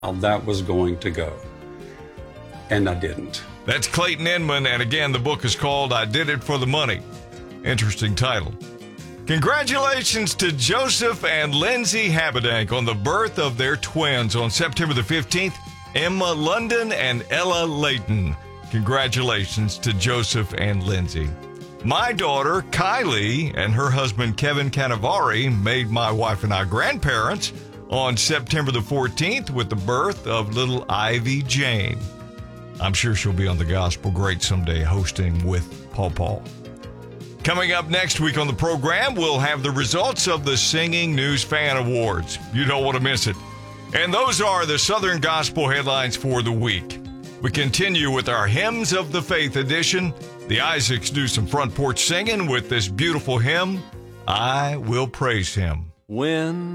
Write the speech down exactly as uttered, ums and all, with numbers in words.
how that was going to go. And I didn't. That's Clayton Inman, and again, the book is called I Did It for the Money. Interesting title. Congratulations to Joseph and Lindsay Habedank on the birth of their twins on September the fifteenth, Emma London and Ella Layton. Congratulations to Joseph and Lindsay. My daughter, Kylie, and her husband, Kevin Canavari, made my wife and I grandparents on September the fourteenth with the birth of little Ivy Jane. I'm sure she'll be on the Gospel Great someday hosting with Paul Paul. Coming up next week on the program, we'll have the results of the Singing News Fan Awards. You don't want to miss it. And those are the Southern Gospel headlines for the week. We continue with our Hymns of the Faith edition. The Isaacs do some front porch singing with this beautiful hymn, I Will Praise Him. When